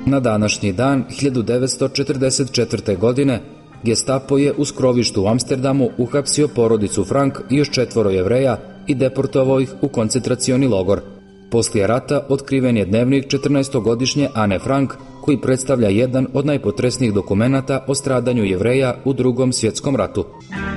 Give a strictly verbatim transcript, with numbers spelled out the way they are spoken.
Na današnji dan hiljadu devetsto četrdeset četvrte. godine Gestapo je u skrovištu u Amsterdamu uhapsio porodicu Frank i još četvoro Jevreja i deportovao ih u koncentracioni logor. Poslije rata otkriven je dnevnik četrnaestogodišnje Ane Frank, koji predstavlja jedan od najpotresnijih dokumenata o stradanju Jevreja u Drugom svjetskom ratu.